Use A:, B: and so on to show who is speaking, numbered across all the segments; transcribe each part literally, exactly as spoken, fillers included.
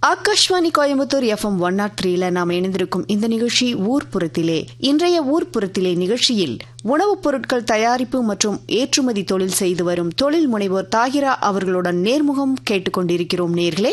A: Akashvani Coimbatore FM one not த்ரீல நாம் இணைந்திருக்கும் இந்த நிகழ்ச்சி ஊர்ப்புறத்திலே. இன்றைய ஊர்ப்புறத்திலே நிகழ்ச்சியில் உணவுப் பொருட்கள் தயாரிப்பு மற்றும் ஏற்றுமதி தொழில் செய்து வரும் தொழில் முனைவோர் தாகிரா அவர்களுடன் நேர்முகம் கேட்டுக்கொண்டிருக்கிறோம். நேர்களே,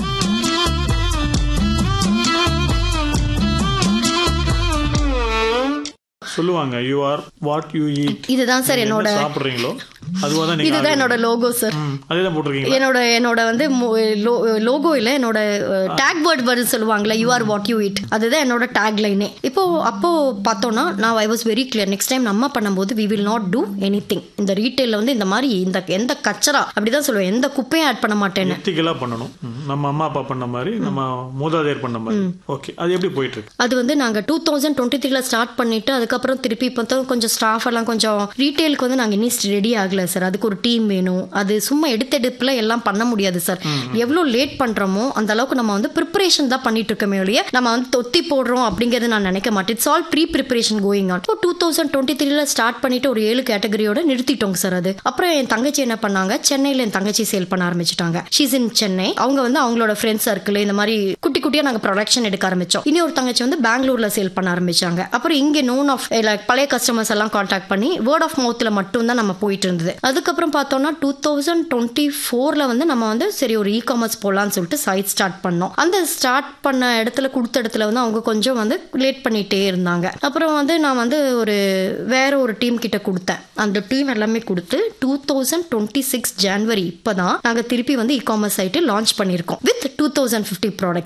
B: சொல்லுவாங்க you are what you eat.
C: இதுதான் சார் என்னோட
B: சாப்பிடுறீங்களோ அதுவாதான் நீங்க.
C: இதுதான் என்னோட லோகோ சார்.
B: அதேதான் போட்டிருக்கீங்க.
C: என்னோட என்னோட வந்து லோகோ இல்ல, என்னோட டேக் வேர்ட் வருது சொல்லுவாங்கல்ல, you are what you eat. அதுதான் என்னோட டேக் லைனே. இப்போ அப்போ பார்த்தோம்னா நான் I was very clear. Next time நம்ம பண்ணும்போது we will not two anything. இந்த ரீட்டைல்ல வந்து இந்த மாதிரி இந்த எந்த கச்சரா அப்படிதான் சொல்லுவேன், எந்த குப்பையும் ஆட் பண்ண மாட்டேன்னு.
B: எத்திக்கலா பண்ணணும். நம்ம அம்மா அப்பா பண்ண மாதிரி, நம்ம மூதாதையர் பண்ண மாதிரி. ஓகே, அது எப்படி போயிட்டு இருக்கு?
C: அது வந்து நாங்க டூ தௌசண்ட் டுவெண்ட்டி த்ரீல ஸ்டார்ட் பண்ணிட்டு அதுக்கப்புறம் திருப்பி இப்போ கொஞ்சம் ஸ்டாஃப் எல்லாம் கொஞ்சம் ரீட்டைலுக்கு வந்து நாங்க இன்னும் ரெடி ஆகல சார். அதுக்கு ஒரு டீம் வேணும். அது சும்மா எடுத்தெடுப்புல எல்லாம் பண்ண முடியாது சார். எவ்வளவு லேட் பண்றோமோ அந்த அளவுக்கு நம்ம வந்து ப்ரிப்பரேஷன் தான் பண்ணிட்டு இருக்கோமே ஒழிய நம்ம வந்து தொத்தி போடுறோம் அப்படிங்கறது நான் நினைக்க மாட்டேன். It's all pre preparation going on. Two thousand twenty த்ரீல ஸ்டார்ட் பண்ணிட்டு ஒரு ஏழு கேட்டகரியோட நிறுத்திட்டோங்க சார். அது அப்புறம் என் தங்கச்சி என்ன பண்ணாங்க, சென்னையில என் தங்கச்சி சேல் பண்ண ஆரம்பிச்சுட்டாங்க. ஷீஸ் இன் சென்னை. அவங்க வந்து அவங்களோட ஃப்ரெண்ட்ஸ் சர்க்கிள் இந்த மாதிரி குட்டி குட்டியா நாங்க ப்ரொடக்ஷன் எடுக்க ஆரம்பிச்சோம். இனி ஒரு தங்கச்சி வந்து பெங்களூர்ல சேல் பண்ண ஆரம்பிச்சாங்க. அப்புறம் இங்க நோன் ஆஃப் பழைய கஸ்டமர்ஸ் எல்லாம் கான்டாக்ட் பண்ணி வேர்ட் ஆஃப் மவுத்ல மட்டும் தான் நம்ம போயிட்டு இருந்தது. அதுக்கப்புறம் பார்த்தோம்னா டூ தௌசண்ட் டுவெண்ட்டி ஃபோர்ல வந்து நம்ம வந்து சரி ஒரு இ காமர்ஸ் போடலாம்னு சொல்லிட்டு சைட் ஸ்டார்ட் பண்ணோம். அந்த ஸ்டார்ட் பண்ண இடத்துல கொடுத்த இடத்துல வந்து அவங்க கொஞ்சம் வந்து லேட் பண்ணிட்டே இருந்தாங்க. அப்புறம் வந்து நான் வந்து ஒரு வேற ஒரு டீம் கிட்ட கொடுத்தேன். அந்த டீம் எல்லாமே கொடுத்து டூ தௌசண்ட் டுவெண்ட்டி சிக்ஸ் ஜனவரி இப்பதான் நாங்க திருப்பி வந்து இ காமர்ஸ் சைட் லான்ச் பண்ணிருக்கோம் with two thousand fifty products.